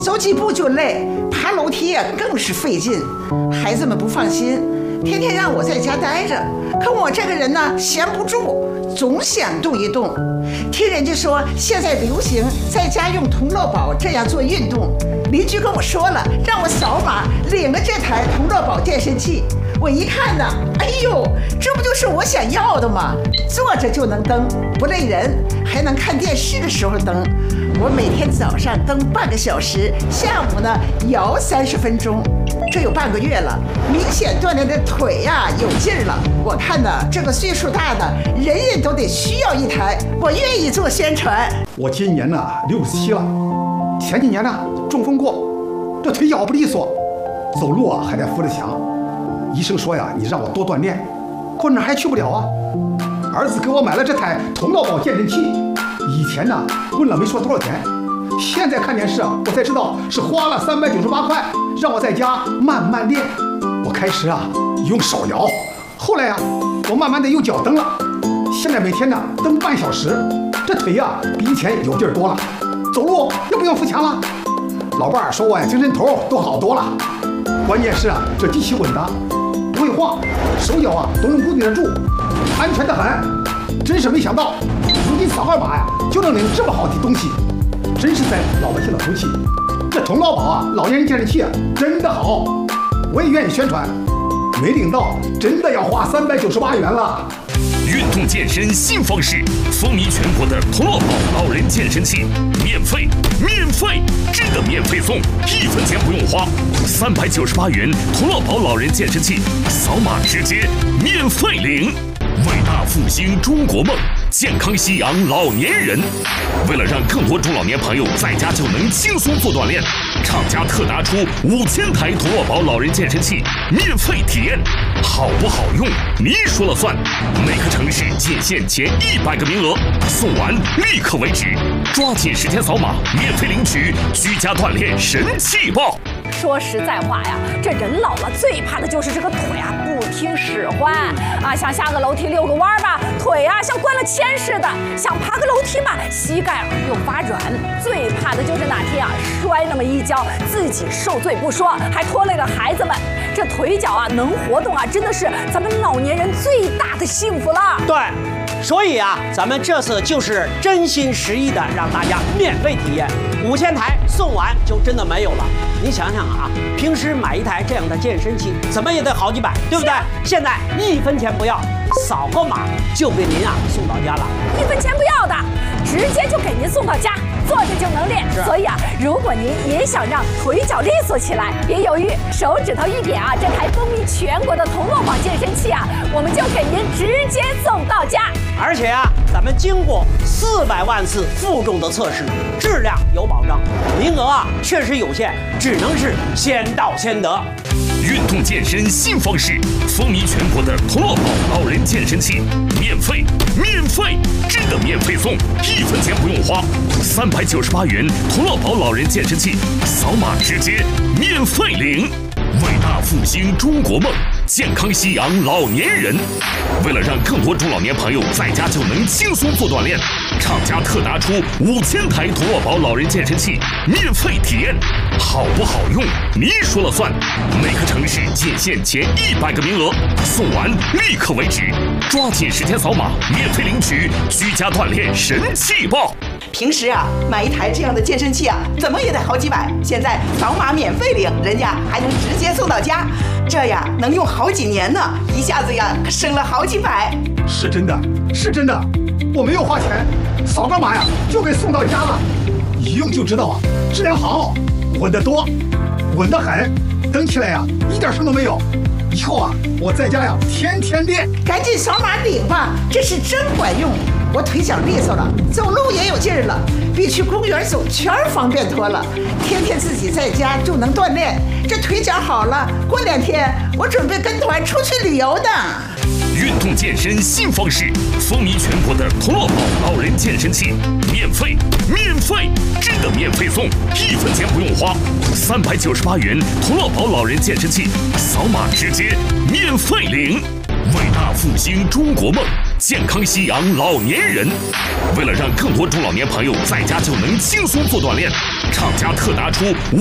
走几步就累，爬楼梯啊更是费劲。孩子们不放心，天天让我在家待着，可我这个人呢闲不住，总想动一动。听人家说现在流行在家用同乐宝这样做运动，邻居跟我说了，让我扫码领了这台同乐宝健身器。我一看呢，哎呦，这不就是我想要的吗？坐着就能蹬，不累人，还能看电视的时候蹬。我每天早上蹬半个小时，下午呢摇30分钟，这有半个月了，明显锻炼的腿呀有劲儿了。我看呢，这个岁数大的人人都得需要一台，我愿意做宣传。 我今年呢67了，前几年呢中风过，这腿脚不利索，走路啊还得扶着墙。医生说呀，你让我多锻炼，可哪还去不了啊。儿子给我买了这台同乐宝健身器，以前呢问了没说多少钱，现在看电视啊我才知道是花了398块，让我在家慢慢练。我开始啊用手摇，后来啊我慢慢的用脚蹬了，现在每天呢蹬半小时，这腿呀比以前有劲儿多了，走路又不用扶墙了。老伴儿说我呀精神头都好多了，关键是啊这机器稳当，不会晃，手脚啊都能固定得住，安全得很。真是没想到如今扫个码呀就能领这么好的东西，真是在老百姓的福气。这同乐宝啊老年人健身器啊真的好，我也愿意宣传，没领到真的要花398元了。 运动健身新方式，风靡全国的同乐宝老人健身器，免费，真的免费送，1分钱不用花，398元同乐宝老人健身器，扫码直接免费领。伟大复兴中国梦，健康夕阳老年人。为了让更多中老年朋友在家就能轻松做锻炼，厂家特拿出5000台同乐宝老人健身器免费体验，好不好用你说了算。每个城市仅限前100个名额，送完立刻为止，抓紧时间扫码免费领取居家锻炼神器包。 说实在话呀，这人老了最怕的就是这个腿啊不听使唤啊，想下个楼梯遛个弯吧，腿啊像灌了铅似的；想爬个楼梯吧，膝盖又发软。最怕的就是哪天啊摔那么一跤，自己受罪不说，还拖累了孩子们。这腿脚啊能活动啊，真的是咱们老年人最大的幸福了。 对。所以啊，咱们这次就是真心实意的让大家免费体验，5000台送完就真的没有了。你想想啊，平时买一台这样的健身器，怎么也得好几百，对不对？现在1分钱不要，扫个码就给您啊送到家了 ，1分钱不要的，直接就给您送到家，坐着就能练。所以啊，如果您也想让腿脚利索起来，别犹豫，手指头一点啊，这台风靡全国的同乐宝健身器啊，我们就给您直接送到家。 而且啊，咱们经过400万次负重的测试，质量有保障，名额啊确实有限，只能是先到先得。 运动健身新方式，风靡全国的同乐宝老人健身器，免费，真的免费送，1分钱不用花，398元同乐宝老人健身器，扫码直接免费领。伟大复兴中国梦，健康夕阳老年人。为了让更多中老年朋友在家就能轻松做锻炼，厂家特拿出5000台同乐宝老人健身器免费体验，好不好用你说了算。每个城市仅限前100个名额，送完立刻为止，抓紧时间扫码免费领取居家锻炼神器包。 平时啊买一台这样的健身器啊怎么也得好几百，现在扫码免费领，人家还能直接送到家，这呀能用好几年呢，一下子呀省了好几百。 是真的，我没有花钱，扫个码呀就给送到家了，一用就知道啊质量好，稳得多，稳得很，蹬起来呀一点声都没有。以后啊我在家呀天天练。 赶紧扫码领吧，这是真管用。我腿脚利索了，走路也有劲儿了，比去公园走圈方便多了。天天自己在家就能锻炼，这腿脚好了，过2天我准备跟团出去旅游的。 运动健身新方式，风靡全国的同乐宝老人健身器，免费，真的免费送，1分钱不用花，398元同乐宝老人健身器，扫码直接免费领。伟大复兴中国梦，健康夕阳老年人。为了让更多中老年朋友在家就能轻松做锻炼， 厂家特拿出